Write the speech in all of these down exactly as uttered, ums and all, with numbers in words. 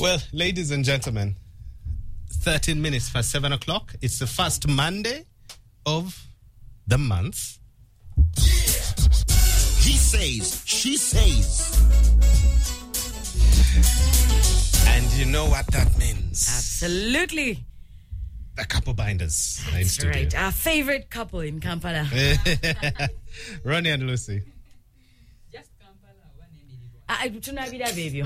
Well, ladies and gentlemen, thirteen minutes past seven o'clock. It's the first Monday of the month. He says, she says. And you know what that means. Absolutely. The couple binders. are in That's studio. right. Our favorite couple in Kampala. Ronnie and Lucy. Ah, tunabira bebyo.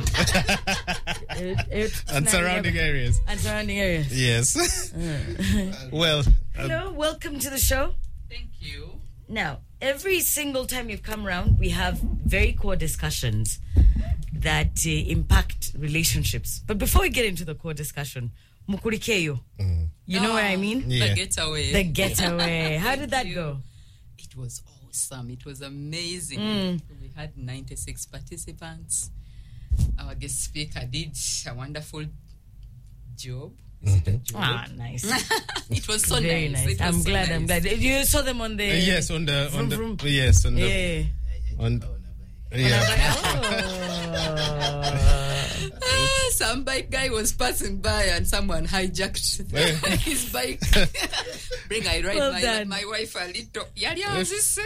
And surrounding areas. And surrounding areas. Yes. Well. Um, Hello, welcome to the show. Thank you. Now, every single time you've come around, we have very core discussions that uh, impact relationships. But before we get into the core discussion, Mukurikeyo, mm. you know oh, what I mean? Yeah. The getaway. The getaway. How did that go? It was awesome. It was amazing. Mm. We had ninety-six participants. Our guest speaker did a wonderful job. Is it a job? Ah, nice. It was so Very nice. nice. It was I'm so glad. nice. I'm glad. You saw them on the. Uh, yes, on the on vroom, the vroom. yes on the Yeah. on yeah. Ah, some bike guy was passing by and someone hijacked his bike. Bring I ride Well my, done. my wife a little. Yari yes.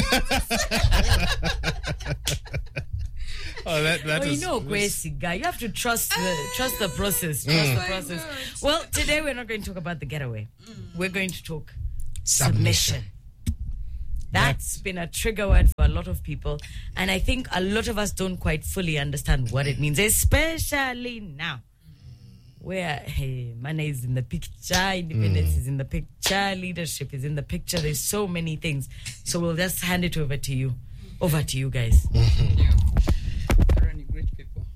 Oh, that that Well, is, you know, Kwesi guy, you have to trust the trust the process. Trust Mm. the process. Well, today we're not going to talk about the getaway. Mm. We're going to talk Submission. submission. That's been a trigger word for a lot of people, and I think a lot of us don't quite fully understand what it means, especially now, where hey, money is in the picture, independence is in the picture, leadership is in the picture. There's so many things. So we'll just hand it over to you, over to you guys. You're only great people.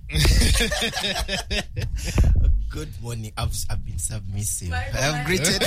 Good morning. I've, I've been submissive. Bye, I have bye. greeted.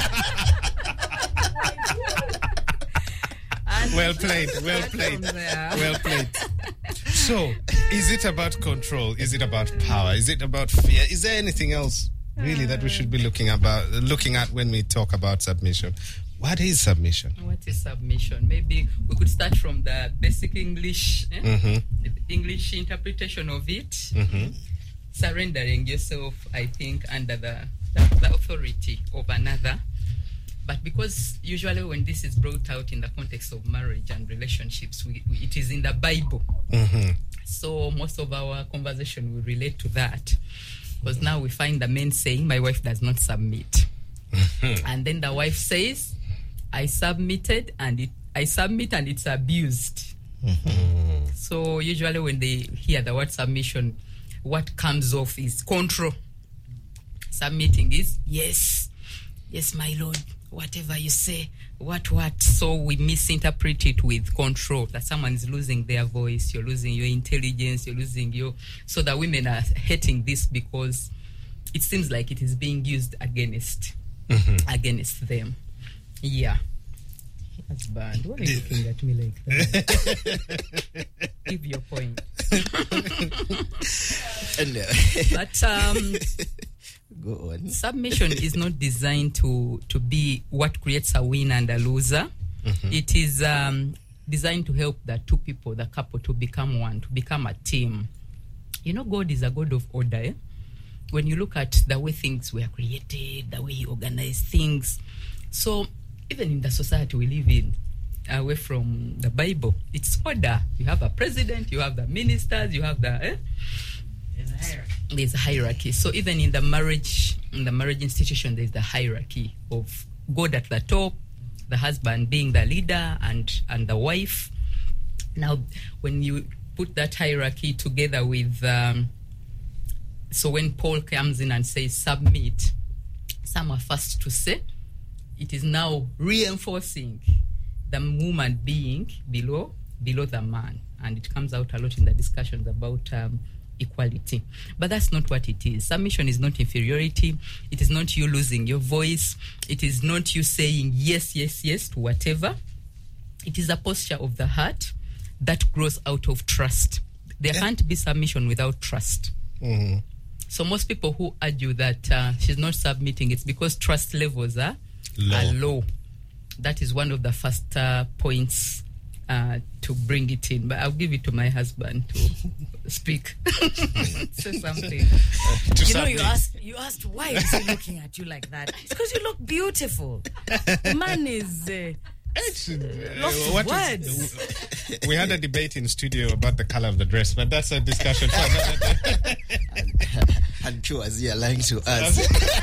well played, well played, well played. So, is it about control? Is it about power? Is it about fear? Is there anything else really that we should be looking about, looking at when we talk about submission? What is submission? What is submission? Maybe we could start from the basic English, eh? Mm-hmm. the English interpretation of it. Mm-hmm. Surrendering yourself, I think, under the, the, the authority of another. But because usually when this is brought out in the context of marriage and relationships, we, we, it is in the Bible. Mm-hmm. So most of our conversation will relate to that. Because now we find the men saying, my wife does not submit. And then the wife says, I submitted and it I submit and it's abused. Mm-hmm. So usually when they hear the word submission, what comes off is control. Submitting is yes, yes, my Lord, whatever you say, what, what. So we misinterpret it with control, that someone is losing their voice, you're losing your intelligence, you're losing your... So the women are hating this because it seems like it is being used against, Mm-hmm. against them. Yeah. Husband, why are you looking at me like that? Give your point. And, uh, But um, go on. submission is not designed to, to be what creates a winner and a loser. Mm-hmm. It is um, designed to help the two people, the couple, to become one, to become a team. You know, God is a God of order. Eh? When you look at the way things were created, the way He organized things. So even in the society we live in, away from the Bible, it's order. You have a president, you have the ministers, you have the... Eh? There's a hierarchy. There's a hierarchy. So even in the marriage, in the marriage institution, there's the hierarchy of God at the top, the husband being the leader, and, and the wife. Now, when you put that hierarchy together with... Um, so when Paul comes in and says, submit, some are first to say, it is now reinforcing the woman being below below the man. And it comes out a lot in the discussions about um, equality. But that's not what it is. Submission is not inferiority. It is not you losing your voice. It is not you saying yes, yes, yes to whatever. It is a posture of the heart that grows out of trust. There can't be submission without trust. Mm-hmm. So most people who argue that uh, she's not submitting, it's because trust levels are Low. are low. That is one of the first uh, points uh, to bring it in. But I'll give it to my husband to speak. Say something. To You know, you submit. asked, you asked, why is he looking at you like that? It's because you look beautiful. The man is uh, It's, uh, lost of what words. is- we had a debate in studio about the color of the dress, but that's a discussion for another day. And Joe, as you are lying to us.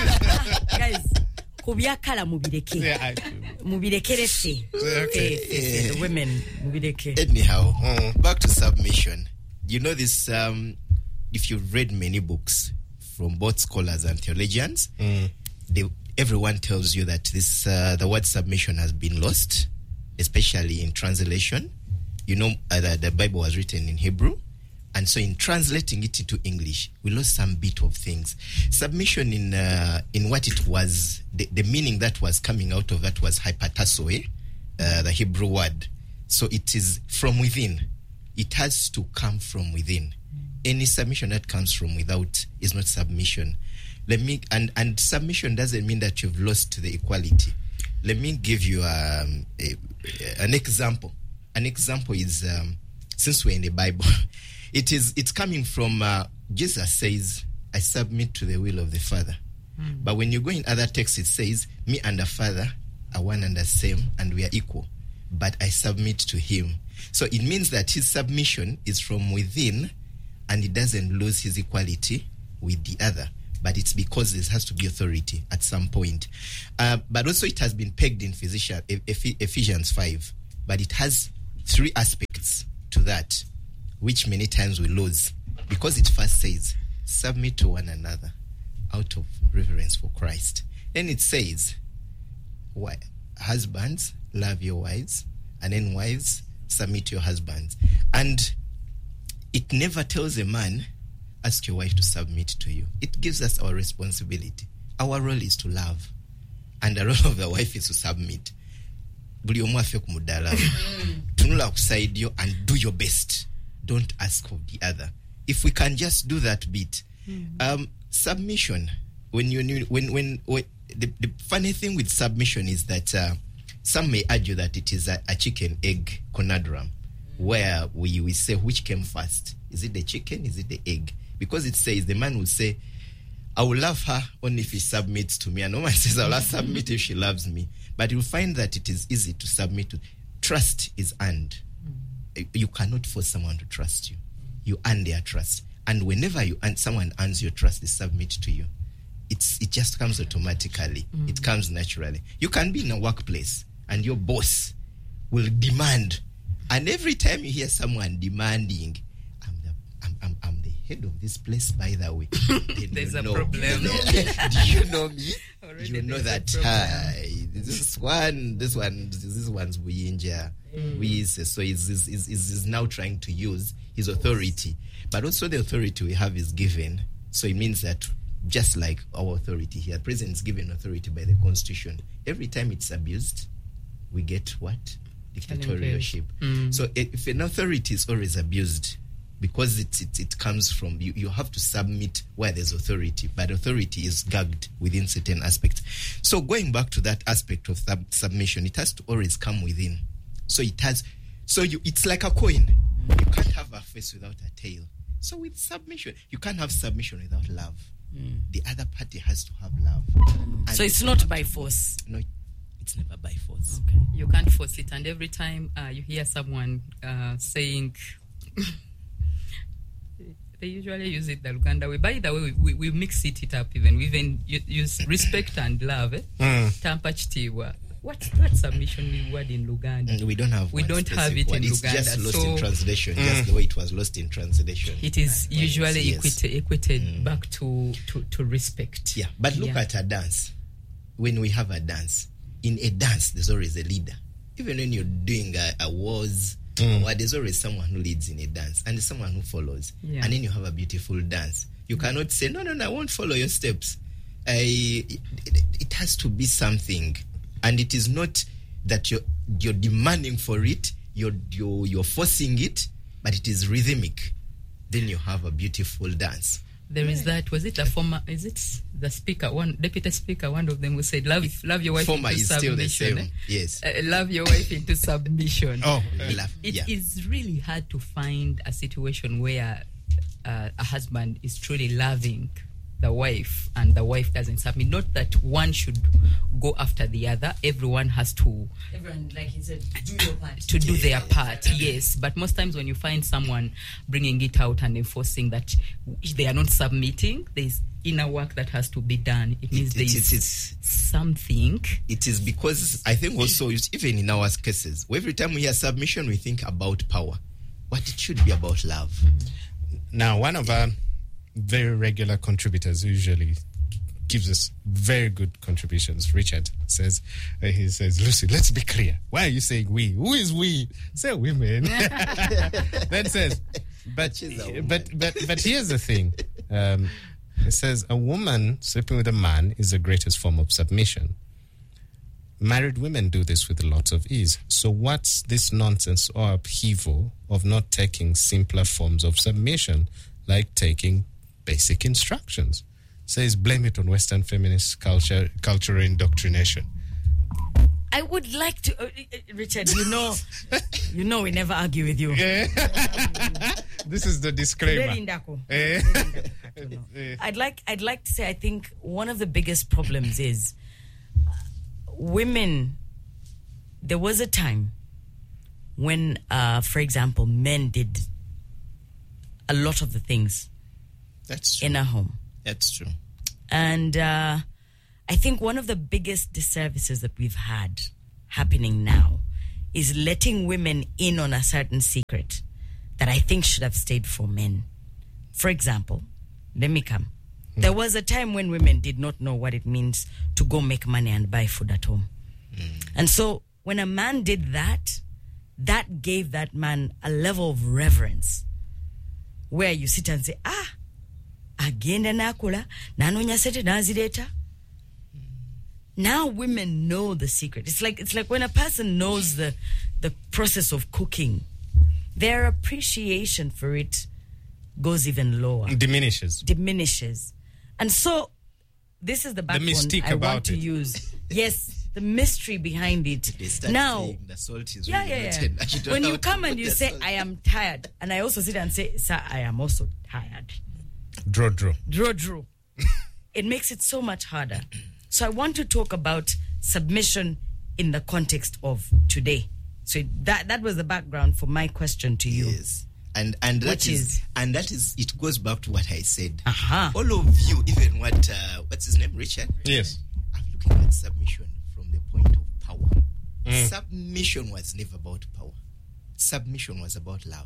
Guys, kubya kala mubireke. Yeah, I, Mubireke se. Okay. Eh, eh, eh, the women mubireke. Anyhow, Mm. back to submission. You know this, um, if you've read many books from both scholars and theologians, Mm. they, everyone tells you that this uh, the word submission has been lost, especially in translation. You know, uh, the, the Bible was written in Hebrew, and so in translating it into English, we lost some bit of things. Submission in uh, in what it was, the, the meaning that was coming out of that was hypatasoe, uh, the Hebrew word. So it is from within. It has to come from within. Any submission that comes from without is not submission. Let me and and submission doesn't mean that you've lost the equality. Let me give you um, a, an example. An example is um, since we're in the Bible, it is it's coming from uh, Jesus says, "I submit to the will of the Father." Mm. But when you go in other texts, it says, "Me and the Father are one and the same, and we are equal. But I submit to Him." So it means that his submission is from within, and he doesn't lose his equality with the other. But it's because there has to be authority at some point. Uh, but also it has been pegged in Physician, Ephesians five. But it has three aspects to that, which many times we lose. Because it first says, submit to one another out of reverence for Christ. Then it says, why? Husbands, love your wives. And then wives, submit to your husbands. And it never tells a man, ask your wife to submit to you. It gives us our responsibility. Our role is to love. And the role of the wife is to submit. Buli omu afe ku mudaala. Tunula kuside yo and do your best. Don't ask of the other. If we can just do that bit. Mm-hmm. Um, submission. When you when when, when the, the funny thing with submission is that uh, some may argue that it is a, a chicken egg conundrum, where we, we say which came first. Is it the chicken? Is it the egg? Because it says the man will say, I will love her only if he submits to me. And no man says, I will submit if she loves me. But you'll find that it is easy to submit to. Trust is earned. Mm. You cannot force someone to trust you. You earn their trust. And whenever you earn, someone earns your trust, they submit to you. It's It just comes automatically. Mm. It comes naturally. You can be in a workplace and your boss will demand. And every time you hear someone demanding, I'm the, I'm, I'm, I'm the head of this place, by the way. There's a know. problem. Do you know me? Already you know there's that a uh, this one, this one, this one's Buyinja. Mm. So he's, he's, he's, he's now trying to use his authority. But also the authority we have is given. So it means that just like our authority here, President is given authority by the Constitution. Every time it's abused, we get what? Dictatorship. Mm. So if an authority is always abused, because it, it, it comes from, you, you have to submit where there's authority, but authority is gagged within certain aspects. So going back to that aspect of sub- submission, it has to always come within. So it has, so you, it's like a coin. You can't have a face without a tail. So with submission, you can't have submission without love. Mm. The other party has to have love. Mm. So it's not by force. No, it's never by force. Okay. You can't force it. And every time uh, you hear someone uh, saying, they usually use it the Luganda way. By the way, we, we, we mix it, it up even. We even use respect and love. Eh? Mm. Tampa chitiwa. What what submission word in Luganda? We don't have. We don't have it word. in it's Luganda. It's just lost so in translation, mm. just the way it was lost in translation. It is usually yes. equated, equated mm. back to, to, to respect. Yeah, but look yeah. at a dance. When we have a dance, in a dance, there's always a leader. Even when you're doing a, a wars, mm. or there's always someone who leads in a dance and someone who follows. Yeah. And then you have a beautiful dance. You mm. cannot say, no, no, no, I won't follow your steps. I, it, it, it has to be something. And it is not that you're, you're demanding for it, you're, you're, you're forcing it, but it is rhythmic. Then you have a beautiful dance. There is that. Was it the former? Is it the speaker? One deputy speaker. One of them who said, "Love, love your wife Former into is submission." still the same. Yes. Uh, love your wife into submission. Oh, Love, It yeah. is really hard to find a situation where uh, a husband is truly loving the wife and the wife doesn't submit. Not that one should go after the other. Everyone has to Everyone, like he said, do your part. to do their part, yes. But most times when you find someone bringing it out and enforcing that they are not submitting, there's inner work that has to be done. It means It- there's it- it's- something. It is because I think also it's- even in our cases, every time we hear submission, we think about power. But it should be about love. Now, one of our very regular contributors usually gives us very good contributions. Richard says, uh, he says, Lucy, let's be clear. Why are you saying we? Who is we? Say women. Then says, but, She's a woman. but, but, but here's the thing. Um, it says, a woman sleeping with a man is the greatest form of submission. Married women do this with lots of ease. So what's this nonsense or upheaval of not taking simpler forms of submission, like taking basic instructions? Says blame it on Western feminist culture, cultural indoctrination. I would like to, uh, uh, Richard. You know, you know, we never argue with you. This is the disclaimer. Very ndako. Eh? Eh. I'd like, I'd like to say, I think one of the biggest problems is uh, women. There was a time when, uh, for example, men did a lot of the things That's true. in a home. That's true. And uh, I think one of the biggest disservices that we've had happening now is letting women in on a certain secret that I think should have stayed for men. For example, let me come. Mm. There was a time when women did not know what it means to go make money and buy food at home. Mm. And so when a man did that, that gave that man a level of reverence where you sit and say, ah, agenda nakola nanonya sete nazireta. Now women know the secret. It's like it's like when a person knows the the process of cooking, their appreciation for it goes even lower, Diminishes. diminishes. And so this is the backbone mystique I about want to it. use. Yes, the mystery behind it. They start Now, saying the salt is yeah, really yeah, yeah. rotten. And you don't When know you how to come and put you the say, salt. I am tired, and I also sit and say, sir, I am also tired. Draw, draw. Draw, draw. It makes it so much harder. So I want to talk about submission in the context of today. So that that was the background for my question to you. Yes. And and that Which is, is- and that is it goes back to what I said. Aha. All of you, even what uh, what's his name, Richard? Yes. I'm looking at submission from the point of power. Submission was never about power. Submission was about love.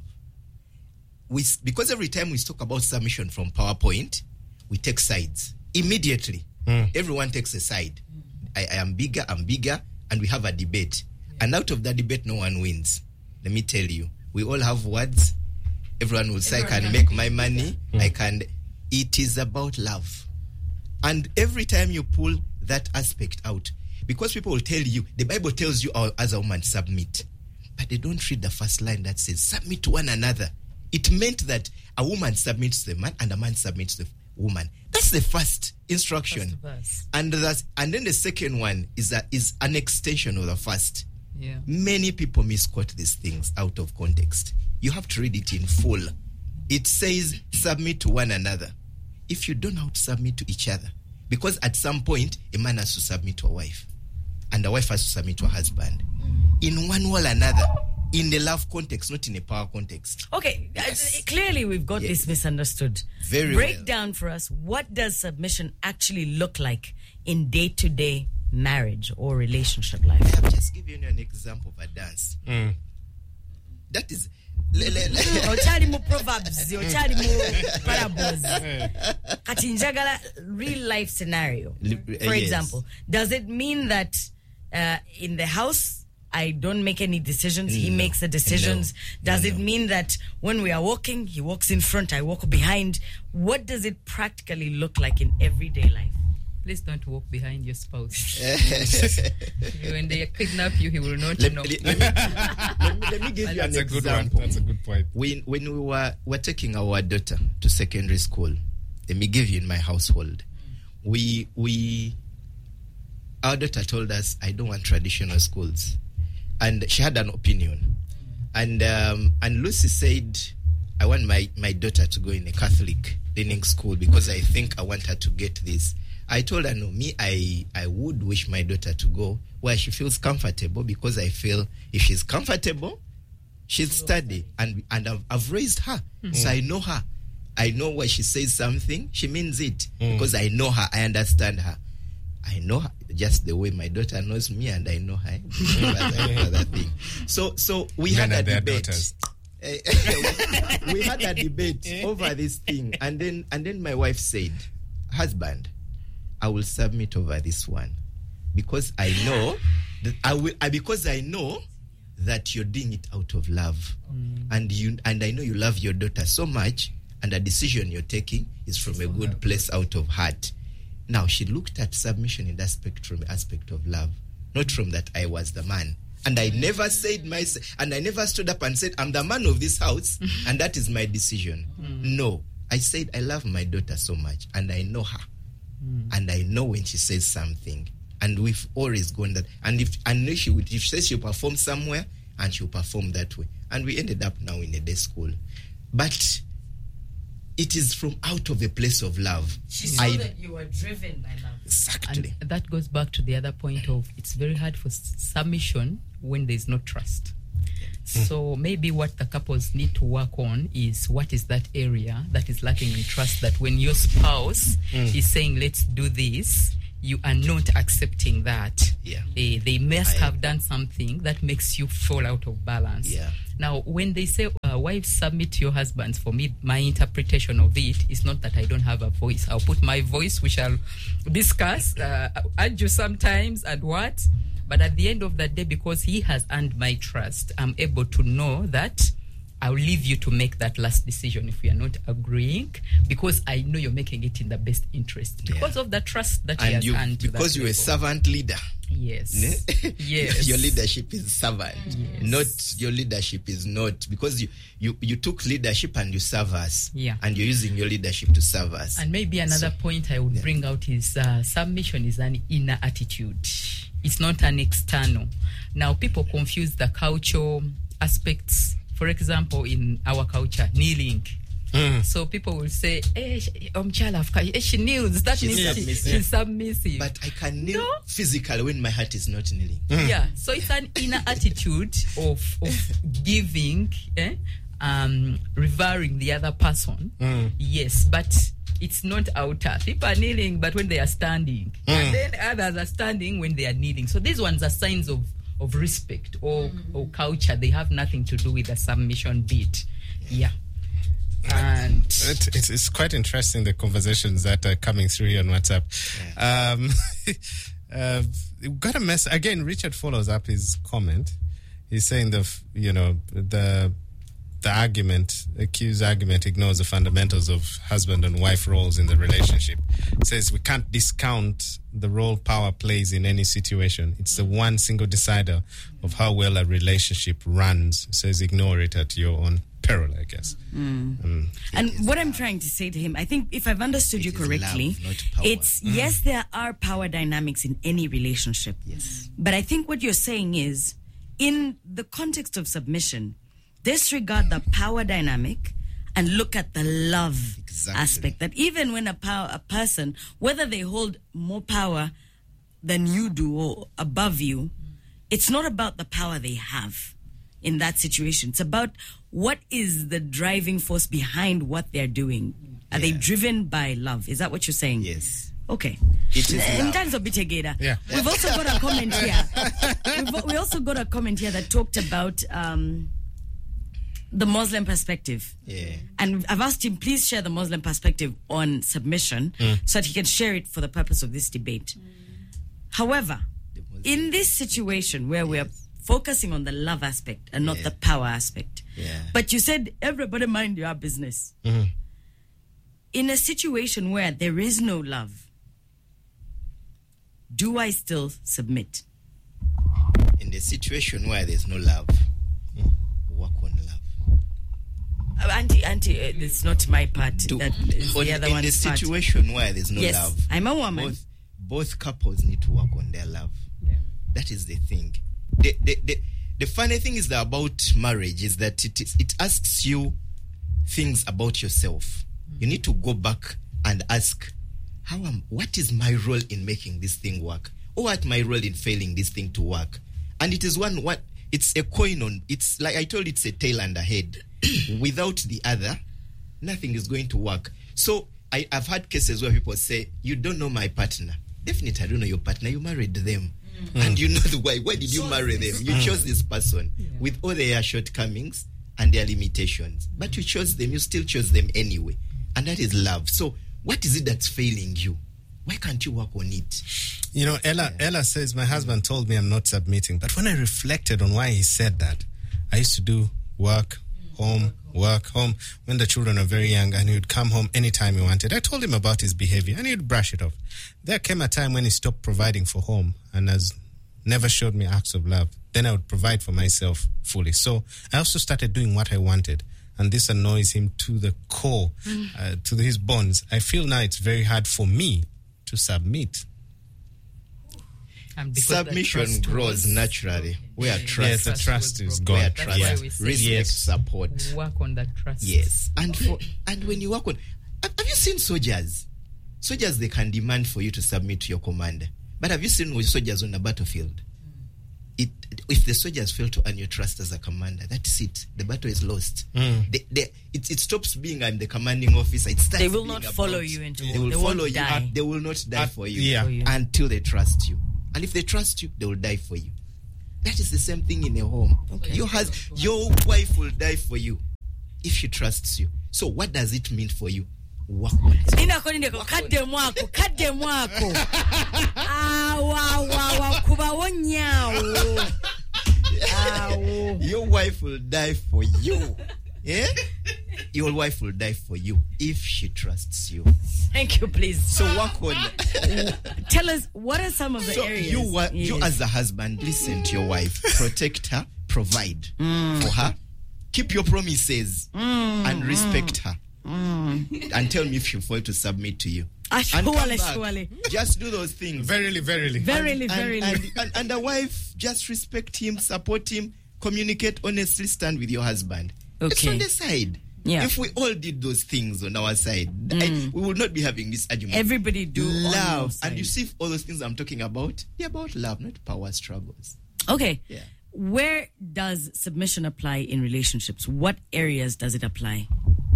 We s- because every time we talk about submission from PowerPoint, we take sides immediately. Everyone takes a side. I, I am bigger. I'm bigger, and we have a debate. And out of that debate, no one wins. Let me tell you, we all have words. Everyone will say, "I can make my money. I can." It is about love. And every time you pull that aspect out, because people will tell you, the Bible tells you uh, as a woman, submit. But they don't read the first line that says, submit to one another. It meant that a woman submits to the man and a man submits to the woman. That's the first instruction. First verse. And that's, and then the second one is a, is an extension of the first. Yeah. Many people misquote these things out of context. You have to read it in full. It says, submit to one another. If you don't know how to submit to each other, because at some point, a man has to submit to a wife, and a wife has to submit to a husband. In one way or another, in the love context, not in a power context. Okay, Yes. uh, clearly we've got Yes. this misunderstood. Very Break well. down for us, what does submission actually look like in day-to-day marriage or relationship life? I have just given you an example of a dance. That is... le- le- le- Ochali mu proverbs, ochali mu parables. Kati njagala real life scenario. Li- uh, For yes. example, does it mean that uh, in the house I don't make any decisions, he No. makes the decisions? No. Does No, it no. mean that when we are walking, he walks in front, I walk behind? What does it practically look like in everyday life? Please don't walk behind your spouse. When they kidnap you, he will not let, know. let- let me, let me- let me give you an That's a good one. example. That's a good point. When when we were were taking our daughter to secondary school, let me give you in my household. We we our daughter told us, I don't want traditional schools, and she had an opinion, and um, and Lucy said, I want my my daughter to go in a Catholic learning school because I think I want her to get this. I told her, no, me, I, I would wish my daughter to go where she feels comfortable, because I feel if she's comfortable, she'll study. And and I've, I've raised her. Mm-hmm. So I know her. I know when she says something, she means it. Mm. Because I know her, I understand her. I know her just the way my daughter knows me, and I know her. That thing. So, so we Men had a debate. Daughters. we had a debate over this thing, and then and then my wife said, husband, I will submit over this one, because I know that I will I, because I know that you're doing it out of love, mm. and you and I know you love your daughter so much, and the decision you're taking is from a good place out of heart. Now she looked at submission in that aspect from the aspect of love, not from that I was the man. And I never said my, and I never stood up and said, I'm the man of this house, and that is my decision. Mm. No, I said, I love my daughter so much, and I know her. Mm. And I know when she says something. And we've always gone that. And if and if she, would, if she says she'll perform somewhere, and she'll perform that way. And we ended up now in a day school. But it is from out of a place of love. She saw I, that you were driven by love. Exactly. And that goes back to the other point of, it's very hard for submission when there's no trust. Mm. So maybe what the couples need to work on is, what is that area that is lacking in trust, that when your spouse mm. is saying, let's do this, you are not accepting that. Yeah. They, they must I, have done something that makes you fall out of balance. Yeah. Now, when they say, uh, wives submit to your husbands, for me, my interpretation of it is not that I don't have a voice. I'll put my voice, we shall discuss, uh, argue sometimes and what. But at the end of the day, because he has earned my trust, I'm able to know that I'll leave you to make that last decision if we are not agreeing, because I know you're making it in the best interest, because yeah. of the trust that and he has you, earned. Because you're level. a servant leader. Yes. Yes. Your leadership is servant. Yes. Not your leadership is not, because you, you, you took leadership and you serve us. Yeah. And you're using your leadership to serve us. And maybe another so, point I would yeah. bring out is uh, submission is an inner attitude. It's not an external. Now, people confuse the cultural aspects. For example, in our culture, kneeling. Mm. So people will say, eh, um, eh, she kneels. That she's means submissive. She, she's submissive. But I can kneel no? physically when my heart is not kneeling. Mm. Yeah. So it's an inner attitude of, of giving, eh, um, revering the other person. Mm. Yes, but it's not outer. People are kneeling, but when they are standing. Mm. And then others are standing when they are kneeling. So these ones are signs of of respect or, mm. or culture. They have nothing to do with the submission bit. Yeah. And it, it's, it's quite interesting, the conversations that are coming through here on WhatsApp. Yeah. Um, uh, we've got a mess again. Richard follows up his comment. He's saying the you know the the argument, accused argument, ignores the fundamentals of husband and wife roles in the relationship. It says we can't discount the role power plays in any situation. It's the one single decider of how well a relationship runs. It says ignore it at your own peril, I guess. Mm. Mm. And what I'm trying to say to him, I think if I've understood it you correctly, love, it's, mm. yes, there are power dynamics in any relationship. Yes. But I think what you're saying is, in the context of submission, disregard the power dynamic and look at the love exactly. aspect. That even when a power, a person, whether they hold more power than you do or above you, it's not about the power they have in that situation. It's about what is the driving force behind what they're doing. Are yeah. they driven by love? Is that what you're saying? Yes. Okay. It is in love. terms of Bitegeda, yeah. we've also got a comment here. We've, we also got a comment here that talked about um, the Muslim perspective. Yeah. And I've asked him, please share the Muslim perspective on submission mm. so that he can share it for the purpose of this debate. Mm. However, in this situation where yes. we're focusing on the love aspect and not yeah. the power aspect, yeah. but you said, everybody mind your business. Mm-hmm. In a situation where there is no love, do I still submit? In the situation where there's no love, mm. work on love. uh, auntie, auntie, uh, it's not my part. To, that is on, the other in one's the part. situation where there's no Yes, love, I'm a woman. Both, both couples need to work on their love. Yeah. That is the thing. The, the, the, the funny thing is that about marriage is that it is, it asks you things about yourself. Mm-hmm. You need to go back and ask, how am, what is my role in making this thing work? Or what my role in failing this thing to work? And it is one, what, it's a coin on, it's like I told, it's a tail and a head. Without the other, nothing is going to work. So I, I've had cases where people say, you don't know my partner. Definitely I don't know your partner, you married them. Mm. And you know the why. Why did you marry them? You chose this person yeah. with all their shortcomings and their limitations. But you chose them, you still chose them anyway. And that is love. So what is it that's failing you? Why can't you work on it? You know, Ella, yeah. Ella says, my husband told me I'm not submitting. But when I reflected on why he said that, I used to do work, home, work, home, when the children are very young, and he would come home anytime he wanted. I told him about his behavior, and he'd brush it off. There came a time when he stopped providing for home and has never showed me acts of love. Then I would provide for myself fully. So I also started doing what I wanted, and this annoys him to the core, mm. uh, to his bones. I feel now it's very hard for me to submit. Submission grows naturally where yes, trust, the trust is gone. Where trust, yeah. respect, yes. support. Work on that trust. Yes, and for, and when you work on, have you seen soldiers? Soldiers, they can demand for you to submit to your commander. But have you seen soldiers on the battlefield? It, if the soldiers fail to earn your trust as a commander, that's it. The battle is lost. Mm. They, they, it, it stops being I'm the commanding officer. It starts they will being not follow about, you into They war. will they follow you. Die. They will not die uh, for you, yeah. for you until they trust you. And if they trust you, they will die for you. That is the same thing in a home. Okay. Your hus- your wife will die for you if she trusts you. So what does it mean for you? Work on it. Kadde mwako, kadde mwako. Ah, wa wa wa kubawo nyawo. Your wife will die for you. Yeah? Your wife will die for you if she trusts you. Thank you, please. So work on. Tell us, what are some of the so areas? You, uh, yes. you as a husband, listen to your wife. Protect her, provide mm. for her. Keep your promises mm, and respect mm, her. Mm. And tell me if she fails to submit to you. And come back. Just do those things. Verily, verily. Verily, and, verily. And, and, and, and the wife, just respect him, support him, communicate honestly, stand with your husband. Okay. It's on the side. Yeah. If we all did those things on our side, mm. I, we would not be having this argument. Everybody do love. And you see all those things I'm talking about, they're about love, not power struggles. Okay. Yeah. Where does submission apply in relationships? What areas does it apply?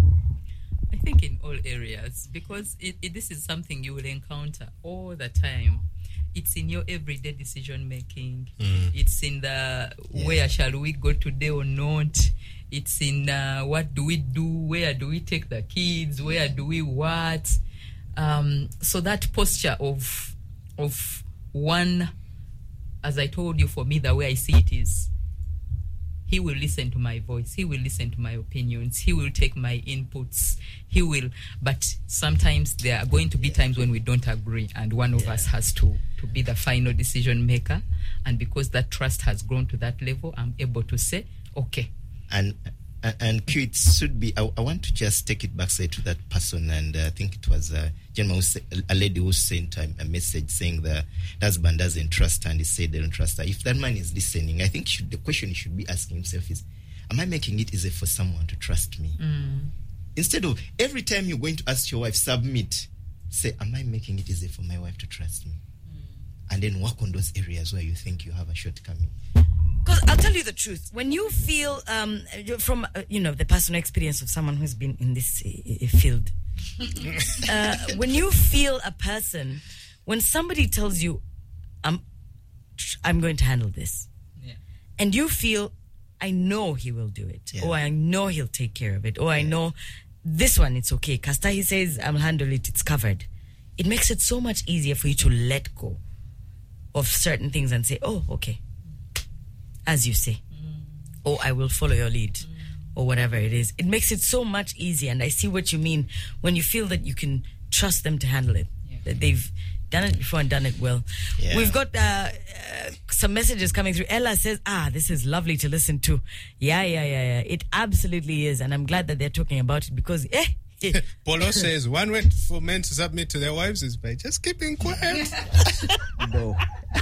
I think in all areas, because it, it, this is something you will encounter all the time. It's in your everyday decision making. Mm. It's in the yeah. where shall we go today or not. It's in uh, what do we do? Where do we take the kids? Where do we what? Um, so that posture of of one, as I told you, for me, the way I see it is, he will listen to my voice. He will listen to my opinions. He will take my inputs. He will, but sometimes there are going to be times when we don't agree, and one of yeah. us has to, to be the final decision maker. And because that trust has grown to that level, I'm able to say, okay. And and Q, it should be, I, I want to just take it back, say, to that person, and uh, I think it was a gentleman, who say, a lady who sent a, a message saying the husband doesn't trust her, and he said they don't trust her. If that man is listening, I think should, the question he should be asking himself is, am I making it easy for someone to trust me? Mm. Instead of, every time you're going to ask your wife, submit, say, am I making it easy for my wife to trust me? Mm. And then work on those areas where you think you have a shortcoming. Because I'll tell you the truth, when you feel um, from uh, you know the personal experience of someone who's been in this uh, field, uh, when you feel a person, when somebody tells you, "I'm, I'm going to handle this," yeah. and you feel, "I know he will do it," yeah. or "I know he'll take care of it," or "I know this one it's okay." Kasta, he says, "I'll handle it; it's covered." It makes it so much easier for you to let go of certain things and say, "Oh, okay." As you say, mm. or I will follow your lead, mm. or whatever it is. It makes it so much easier, and I see what you mean when you feel that you can trust them to handle it. Yeah. That they've done it before and done it well. Yeah. We've got uh, uh, some messages coming through. Ella says, ah, this is lovely to listen to. Yeah, yeah, yeah, yeah. It absolutely is. And I'm glad that they're talking about it because, eh, eh. Polo says one way for men to submit to their wives is by just keeping quiet. No.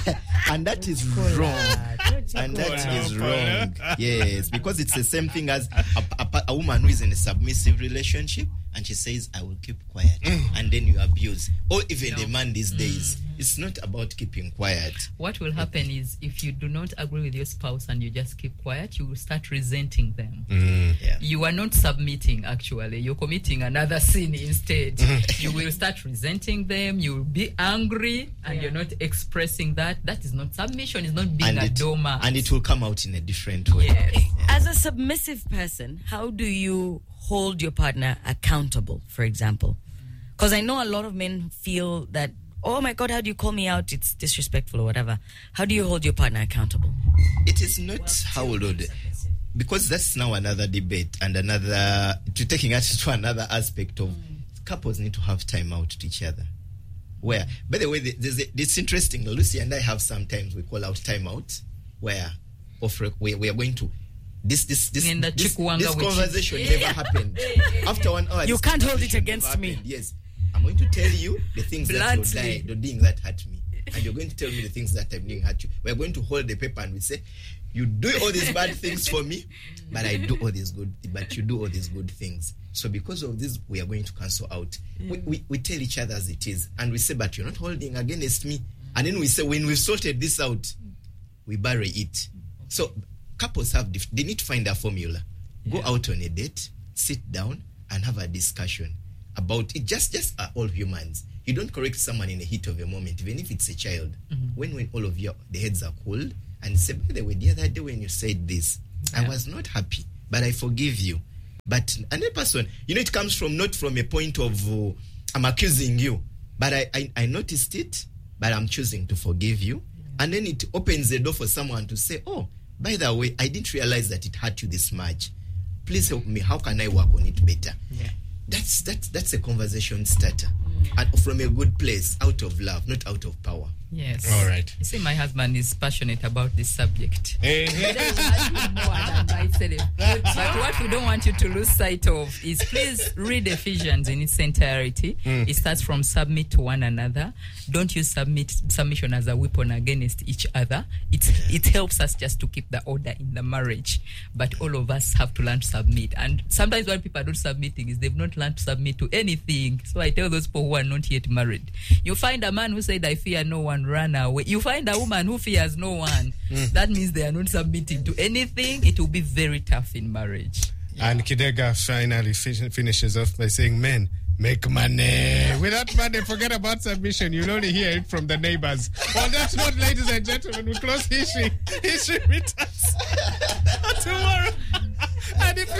And that is wrong. And that is wrong. Yes, because it's the same thing as a, a, a woman who is in a submissive relationship and she says, I will keep quiet. Mm. And then you abuse. Or even no. the man these mm. days. It's not about keeping quiet. What will happen is if you do not agree with your spouse and you just keep quiet, you will start resenting them. Mm. Yeah. You are not submitting, actually. You're committing another sin instead. You will start resenting them. You will be angry and yeah. you're not expressing that. That is not submission. It's not being and a it, doormat. And it will come out in a different way. Yes. Yeah. As a submissive person, how do you hold your partner accountable, for example? Because I know a lot of men feel that, oh my God, how do you call me out? It's disrespectful or whatever. How do you hold your partner accountable? It is not how old, because that's now another debate and another, to taking us to another aspect of mm. couples need to have time out to each other. Where, by the way, there's a, it's interesting. Lucy and I have sometimes we call out time out, where offer, we, we are going to this this this this, this conversation never happened. After one hour, you can't hold it against me. Yes, I'm going to tell you the things Bluntly. that you're doing, the things that hurt me, and you're going to tell me the things that I'm doing hurt you. We're going to hold the paper and we say, you do all these bad things for me, but I do all these good, but you do all these good things. So because of this, we are going to cancel out. Mm. We, we we tell each other as it is, and we say, but you're not holding against me. And then we say, when we've sorted this out, we bury it. So couples have, dif- they need to find a formula. Go yeah. out on a date, sit down, and have a discussion about it. Just, just are all humans. You don't correct someone in the heat of a moment, even if it's a child. Mm-hmm. When, when all of your the heads are cold, and say, by the way, the other day when you said this, yeah. I was not happy, but I forgive you. But another person, you know, it comes from not from a point of uh, I'm accusing you, but I, I I noticed it, but I'm choosing to forgive you, yeah. and then it opens the door for someone to say, oh, by the way, I didn't realize that it hurt you this much. Please help me. How can I work on it better? Yeah. That's that's that's a conversation starter, mm. and from a good place, out of love, not out of power. Yes. All right. You see, my husband is passionate about this subject. Hey. He doesn't ask me more than myself. But what we don't want you to lose sight of is please read Ephesians in its entirety. Mm. It starts from submit to one another. Don't use submit submission as a weapon against each other. It it helps us just to keep the order in the marriage. But all of us have to learn to submit. And sometimes what people are not submitting is they've not learned to submit to anything. So I tell those people who are not yet married. You find a man who said, I fear no one, run away. You find a woman who fears no one. Mm. That means they are not submitting to anything. It will be very tough in marriage. Yeah. And Kidega finally fin- finishes off by saying, men, make money. Without money, forget about submission. You'll only hear it from the neighbors. Well, that's not, ladies and gentlemen. We close history. History returns tomorrow. And if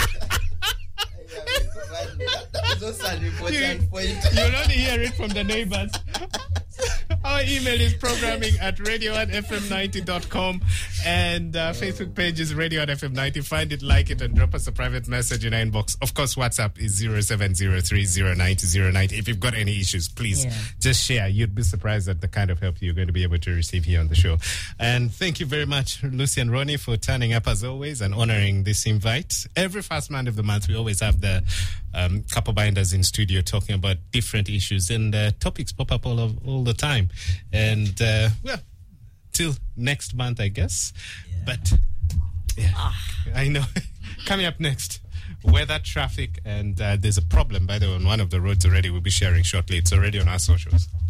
you, you'll only hear it from the neighbors. Our email is programming at radio at f m ninety dot com, and uh, Facebook page is radio at f m ninety. Find it, like it, and drop us a private message in our inbox. Of course, WhatsApp is zero seven zero three zero nine zero nine zero. If you've got any issues, please yeah. just share. You'd be surprised at the kind of help you're going to be able to receive here on the show. And thank you very much, Lucy and Ronnie, for turning up as always and honoring this invite. Every first Monday of the month, we always have the um, couple binders in studio talking about different issues, and uh, topics pop up all of, all the time. And uh, well, till next month, I guess. Yeah. But yeah, ah. I know. Coming up next, weather, traffic, and uh, there's a problem, by the way, on one of the roads already. We'll be sharing shortly. It's already on our socials.